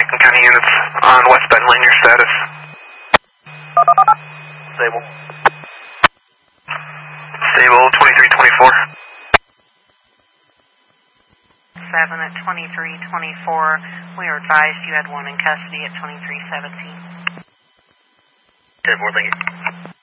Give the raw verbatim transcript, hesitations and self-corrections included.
Macon County units on westbound lane, your status. Stable. Stable twenty-three twenty-four. seven at twenty-three twenty-four. We were advised you had one in custody at twenty-three seventeen. ten four, thank you.